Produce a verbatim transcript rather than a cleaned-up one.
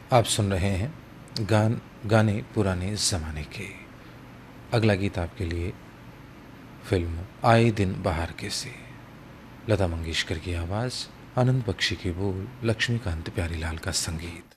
आप सुन रहे हैं गान गाने पुराने ज़माने के। अगला गीत आपके लिए फिल्म आए दिन बहार के से, लता मंगेशकर की आवाज़, आनंद बख्शी के बोल, लक्ष्मीकांत प्यारीलाल का संगीत।